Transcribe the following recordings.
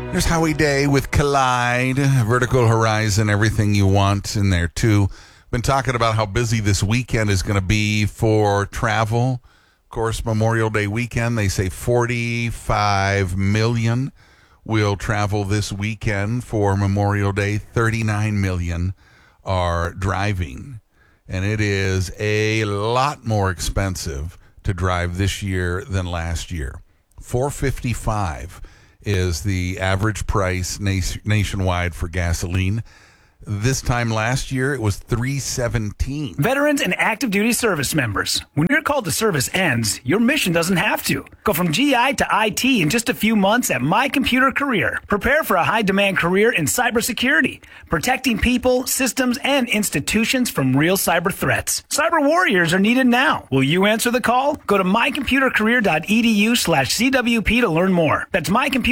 There's Howie Day with Collide, Vertical Horizon, everything you want in there too. Been talking about how busy this weekend is going to be for travel. Of course, Memorial Day weekend, they say 45 million will travel this weekend for Memorial Day. 39 million are driving. And it is a lot more expensive to drive this year than last year. $4.55 is the average price nationwide for gasoline. This time last year, it was $3.17. Veterans and active duty service members, when your call to service ends, your mission doesn't have to. Go from GI to IT in just a few months at My Computer Career. Prepare for a high-demand career in cybersecurity, protecting people, systems, and institutions from real cyber threats. Cyber warriors are needed now. Will you answer the call? Go to mycomputercareer.edu/CWP to learn more. That's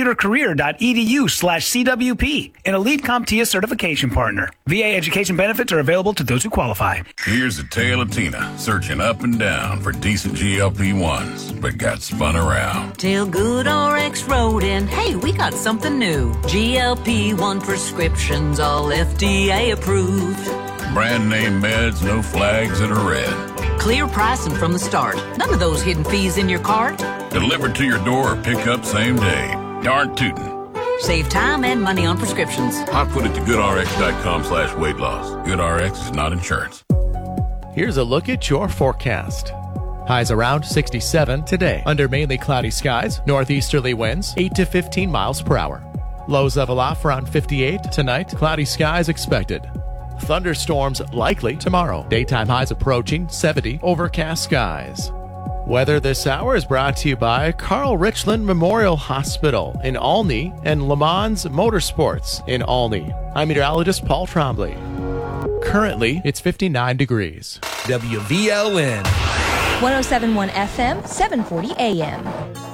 mycomputercareer.edu/CWP, an elite CompTIA certification partner. VA education benefits are available to those who qualify. Here's a tale of Tina searching up and down for decent GLP-1s, but got spun around. Till Good RX wrote in, hey, we got something new. GLP-1 prescriptions, all FDA approved. Brand name meds, no flags that are red. Clear pricing from the start. None of those hidden fees in your cart. Delivered to your door or pick up same day. Darn tootin'. Save time and money on prescriptions. I put it to goodrx.com/weight loss. GoodRx is not insurance. Here's a look at your forecast. Highs around 67 today. Under mainly cloudy skies, northeasterly winds 8 to 15 miles per hour. Lows level off around 58 tonight. Cloudy skies expected. Thunderstorms likely tomorrow. Daytime highs approaching 70. Overcast skies. Weather this hour is brought to you by Carl Richland Memorial Hospital in Olney and Le Mans Motorsports in Olney. I'm meteorologist Paul Trombley. Currently, it's 59 degrees. WVLN 107.1 FM, 740 AM.